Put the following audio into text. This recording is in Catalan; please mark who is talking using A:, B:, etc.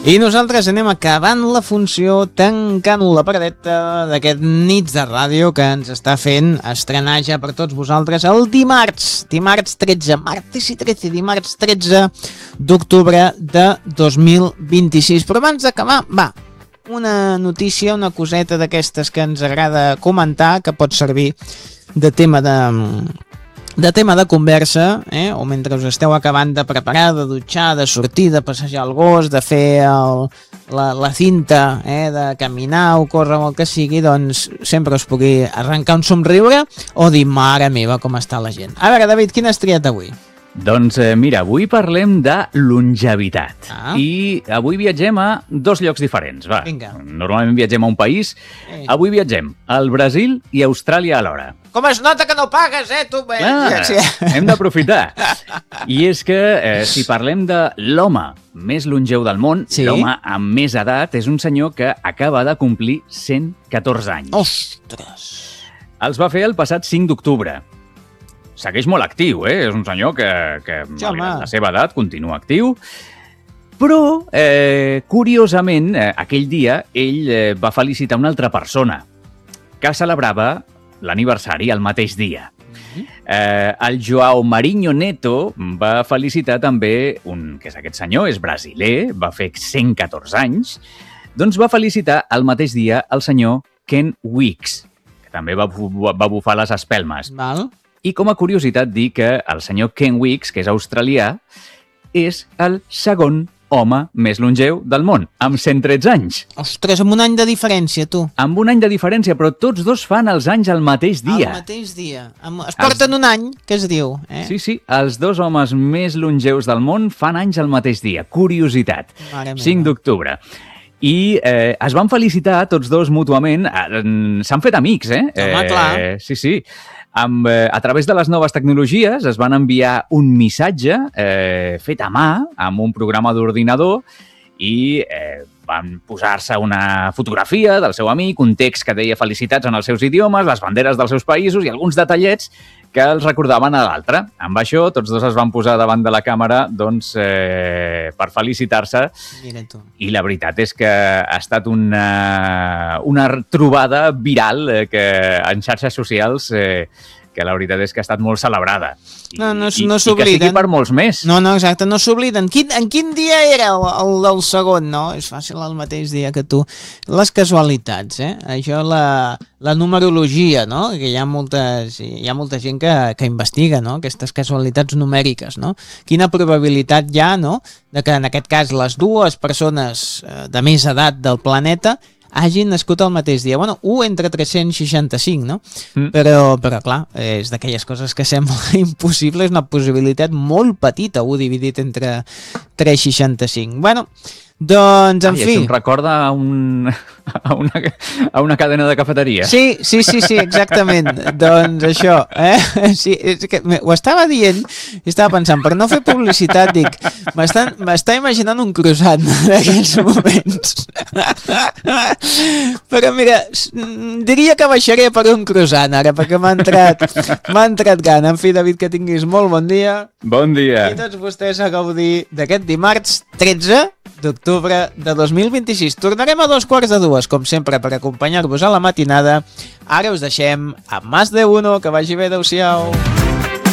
A: I nosaltres anem acabant la funció, tancant la paradeta d'aquest nits de ràdio que ens està fent estrenar ja per tots vosaltres el dimarts 13, martes i 13, dimarts 13 d'octubre de 2026. Però abans d'acabar, va, una notícia, una coseta d'aquestes que ens agrada comentar, que pot servir de tema de conversa, o mentre us esteu acabant de preparar, de dutxar, de sortir, de passejar el gos, de fer la cinta, de caminar o córrer o el que sigui, doncs sempre us pugui arrencar un somriure o dir, mare meva, com està la gent. A veure, David, quin has triat avui?
B: Doncs mira, avui parlem de longevitat. I avui viatgem a dos llocs diferents. Va.
A: Vinga.
B: Normalment viatgem a un país. Avui viatgem al Brasil i a Austràlia alhora.
A: Com es nota que no pagues, tu?
B: Hem d'aprofitar. I és que si parlem de l'home més longeu del món, l'home amb més edat és un senyor que acaba de complir 114 anys.
A: Ostres!
B: Els va fer el passat 5 d'octubre. Segueix molt actiu, És un senyor que malgrat la seva edat, continua actiu. Però, curiosament, aquell dia, ell va felicitar una altra persona que celebrava l'aniversari el mateix dia. El João Marinho Neto va felicitar també que és aquest senyor, és brasiler, va fer 114 anys, doncs va felicitar el mateix dia el senyor Ken Weeks, que també va bufar les espelmes.
A: Val.
B: I com a curiositat dir que el senyor Ken Weeks, que és australià, és el segon home més longeu del món, amb 113 anys.
A: Ostres, amb un any de diferència, tu.
B: Amb un any de diferència, però tots dos fan els anys al mateix dia.
A: Al mateix dia. Es porten un any, que es diu.
B: Sí, els dos homes més longeus del món fan anys al mateix dia. Curiositat. 5 d'octubre. I es van felicitar tots dos mútuament. S'han fet amics,
A: Home, clar.
B: Sí. A través de les noves tecnologies es van enviar un missatge fet a mà amb un programa d'ordinador i van posar-se una fotografia del seu amic, un text que deia felicitats en els seus idiomes, les banderes dels seus països i alguns detallets que els recordaven a l'altre. Amb això, tots dos es van posar davant de la càmera per felicitar-se.
A: Mira tu.
B: I la veritat és que ha estat una trobada viral en xarxes socials que la veritat és que ha estat molt celebrada.
A: No
B: I que
A: s'obliden.
B: sigui per molts més.
A: No, exacte, no s'obliden. En quin dia era el del segon? No, és fàcil el mateix dia que tu. Les casualitats, Això, la numerologia, no? Que hi ha molta gent que investiga, no? Aquestes casualitats numèriques, no? Quina probabilitat hi ha, no? De que en aquest cas les dues persones de més edat del planeta hagin nascut el mateix dia. Bueno, 1 entre 365, no? Però clar, és d'aquelles coses que sembla impossible, és una possibilitat molt petita, 1 dividit entre 365. Bueno, doncs, en fi...
B: Això em recorda a una cadena de cafeteria.
A: Sí, exactament. Doncs això, Sí, és que ho estava dient i estava pensant, per no fer publicitat, dic, m'està imaginant un croissant en aquells moments. Però mira, diria que baixaré per un croissant ara, perquè m'ha entrat gana. En fi, David, que tinguis molt bon dia.
B: Bon dia.
A: I tots vostès a gaudir d'aquest dimarts 13 d'octubre de 2026. Tornarem a 2:45, com sempre, per acompanyar-vos a la matinada. Ara us deixem amb Más de Uno. Que vagi bé, adeu-siau.